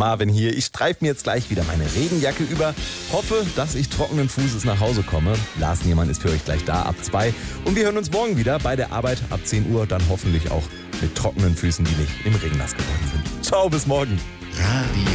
Marvin hier. Ich streife mir jetzt gleich wieder meine Regenjacke über. Hoffe, dass ich trockenen Fußes nach Hause komme. Lars Niemann ist für euch gleich da ab 2. Und wir hören uns morgen wieder bei der Arbeit ab 10 Uhr. Dann hoffentlich auch mit trockenen Füßen, die nicht im Regen nass geworden sind. Ciao, bis morgen. Radio